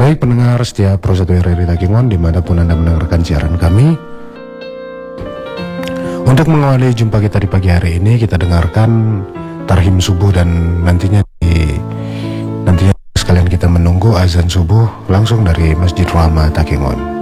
Baik pendengar setiap Pro 1 RRI Takengon dimanapun Anda mendengarkan siaran kami. Untuk mengawali jumpa kita di pagi hari ini, kita dengarkan Tarhim Subuh dan nantinya sekalian kita menunggu azan subuh langsung dari Masjid Rahma Takengon.